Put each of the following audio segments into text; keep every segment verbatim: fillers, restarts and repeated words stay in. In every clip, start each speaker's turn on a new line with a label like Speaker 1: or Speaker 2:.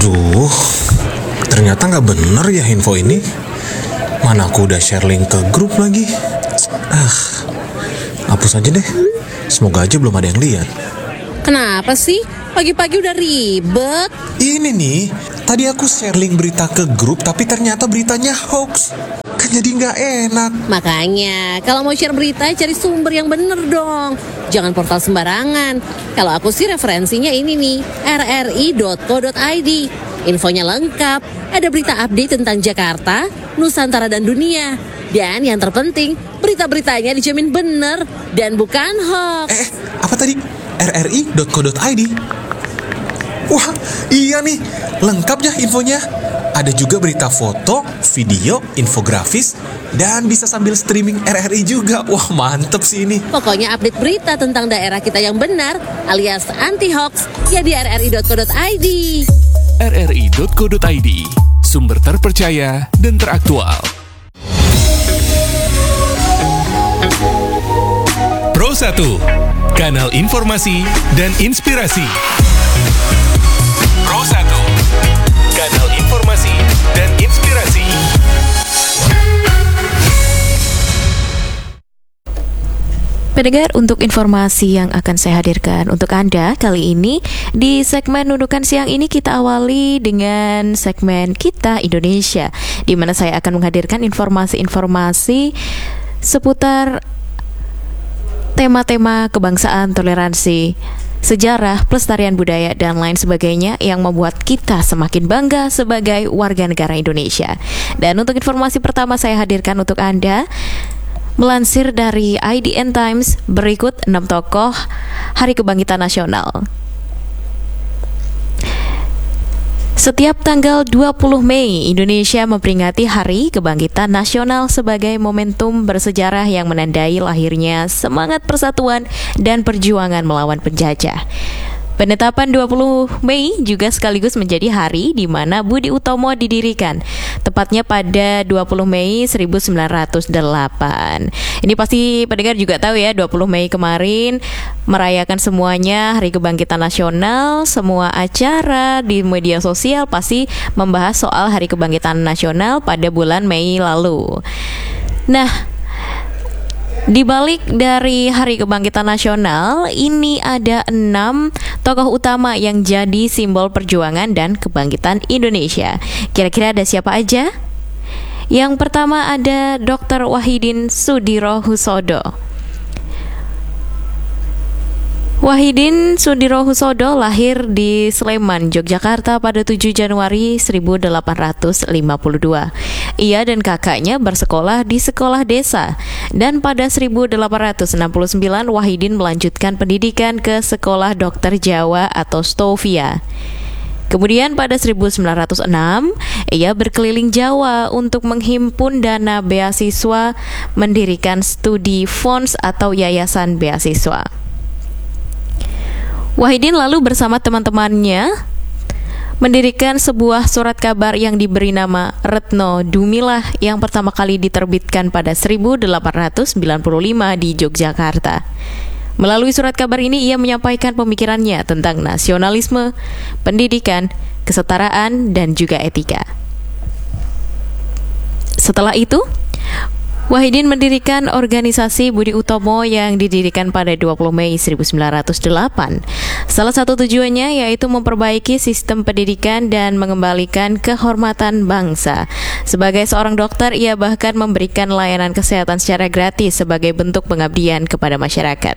Speaker 1: Aduh, ternyata nggak bener ya info ini. Mana aku udah share link ke grup lagi. Ah, hapus aja deh. Semoga aja belum ada yang lihat.
Speaker 2: Kenapa sih? Pagi-pagi udah ribet.
Speaker 1: Ini nih, tadi aku share link berita ke grup, tapi ternyata beritanya hoax. Kan jadi nggak enak.
Speaker 2: Makanya, kalau mau share berita, cari sumber yang bener dong. Jangan portal sembarangan. Kalau aku sih referensinya ini nih, r r i dot co dot i d. Infonya lengkap, ada berita update tentang Jakarta, Nusantara dan dunia. Dan yang terpenting, berita-beritanya dijamin bener dan bukan hoax.
Speaker 1: Eh, apa tadi? r r i dot co dot i d. Wah, iya nih, lengkap ya infonya. Ada juga berita foto, video, infografis, dan bisa sambil streaming R R I juga. Wah, mantep sih ini.
Speaker 2: Pokoknya update berita tentang daerah kita yang benar, alias anti-hoax, ya di r r i dot co dot i d.
Speaker 3: r r i dot co dot i d, sumber terpercaya dan teraktual. Pro satu, kanal informasi dan inspirasi. Pro satu, kanal informasi dan inspirasi.
Speaker 4: Pendengar, untuk informasi yang akan saya hadirkan untuk Anda kali ini di segmen Nunukan Siang ini, kita awali dengan segmen Kita Indonesia, di mana saya akan menghadirkan informasi-informasi seputar tema-tema kebangsaan, toleransi, sejarah, pelestarian budaya, dan lain sebagainya yang membuat kita semakin bangga sebagai warga negara Indonesia. Dan untuk informasi pertama saya hadirkan untuk Anda, melansir dari I D N Times, berikut enam tokoh Hari Kebangkitan Nasional. Setiap tanggal dua puluh Mei, Indonesia memperingati Hari Kebangkitan Nasional sebagai momentum bersejarah yang menandai lahirnya semangat persatuan dan perjuangan melawan penjajah. Penetapan dua puluh Mei juga sekaligus menjadi hari di mana Budi Utomo didirikan, tepatnya pada dua puluh Mei seribu sembilan ratus delapan. Ini pasti pendengar juga tahu ya, dua puluh Mei kemarin merayakan semuanya Hari Kebangkitan Nasional. Semua acara di media sosial pasti membahas soal Hari Kebangkitan Nasional pada bulan Mei lalu. Nah, di balik dari Hari Kebangkitan Nasional ini ada enam tokoh utama yang jadi simbol perjuangan dan kebangkitan Indonesia. Kira-kira ada siapa aja? Yang pertama ada Doktor Wahidin Sudirohusodo. Wahidin Sudirohusodo lahir di Sleman, Yogyakarta pada tujuh Januari seribu delapan ratus lima puluh dua. Ia dan kakaknya bersekolah di sekolah desa, dan pada seribu delapan ratus enam puluh sembilan Wahidin melanjutkan pendidikan ke Sekolah Dokter Jawa atau Stovia. Kemudian pada seribu sembilan ratus enam, ia berkeliling Jawa untuk menghimpun dana beasiswa, mendirikan studi Fonds atau Yayasan Beasiswa. Wahidin lalu bersama teman-temannya mendirikan sebuah surat kabar yang diberi nama Retno Dumilah yang pertama kali diterbitkan pada seribu delapan ratus sembilan puluh lima di Yogyakarta. Melalui surat kabar ini ia menyampaikan pemikirannya tentang nasionalisme, pendidikan, kesetaraan, dan juga etika. Setelah itu, Wahidin mendirikan organisasi Budi Utomo yang didirikan pada dua puluh Mei seribu sembilan ratus delapan. Salah satu tujuannya yaitu memperbaiki sistem pendidikan dan mengembalikan kehormatan bangsa. Sebagai seorang dokter, ia bahkan memberikan layanan kesehatan secara gratis sebagai bentuk pengabdian kepada masyarakat.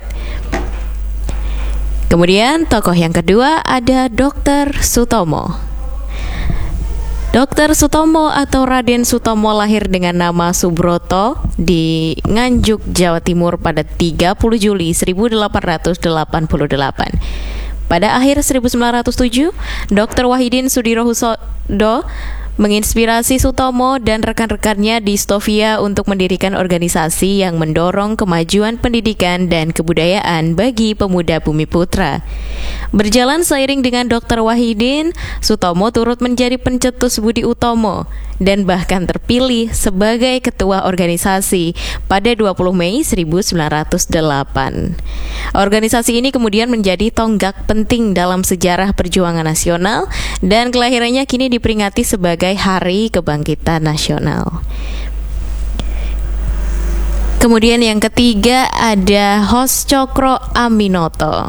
Speaker 4: Kemudian tokoh yang kedua ada Dokter Sutomo. Dokter Sutomo atau Raden Sutomo lahir dengan nama Subroto di Nganjuk, Jawa Timur pada tiga puluh Juli seribu delapan ratus delapan puluh delapan. Pada akhir seribu sembilan ratus tujuh, Dokter Wahidin Sudirohusodo menginspirasi Sutomo dan rekan-rekannya di Stovia untuk mendirikan organisasi yang mendorong kemajuan pendidikan dan kebudayaan bagi pemuda Bumiputra. Berjalan seiring dengan dokter Wahidin, Sutomo turut menjadi pencetus Budi Utomo dan bahkan terpilih sebagai ketua organisasi pada dua puluh Mei seribu sembilan ratus delapan. Organisasi ini kemudian menjadi tonggak penting dalam sejarah perjuangan nasional dan kelahirannya kini diperingati sebagai Hari Kebangkitan Nasional. Kemudian yang ketiga ada Hos Cokro Aminoto.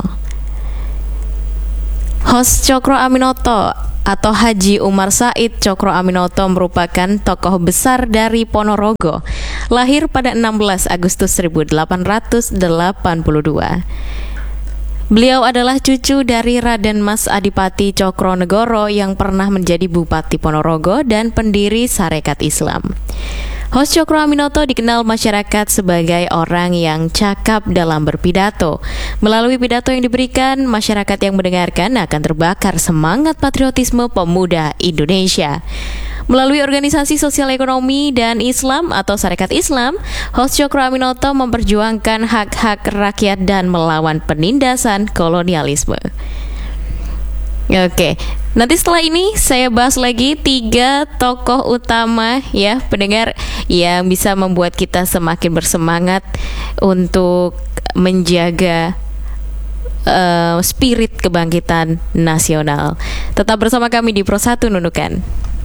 Speaker 4: Hos Cokro Aminoto atau Haji Umar Said Cokro Aminoto merupakan tokoh besar dari Ponorogo. Lahir pada enam belas Agustus seribu delapan ratus delapan puluh dua. Beliau adalah cucu dari Raden Mas Adipati Cokronegoro yang pernah menjadi Bupati Ponorogo dan pendiri Sarekat Islam. Hos Cokro Aminoto dikenal masyarakat sebagai orang yang cakap dalam berpidato. Melalui pidato yang diberikan, masyarakat yang mendengarkan akan terbakar semangat patriotisme pemuda Indonesia. Melalui organisasi sosial ekonomi dan Islam atau Sarekat Islam, Hos Cokro Aminoto memperjuangkan hak-hak rakyat dan melawan penindasan kolonialisme. Oke, nanti setelah ini saya bahas lagi tiga tokoh utama ya pendengar yang bisa membuat kita semakin bersemangat untuk menjaga uh, spirit kebangkitan nasional. Tetap bersama kami di Pro satu Nunukan.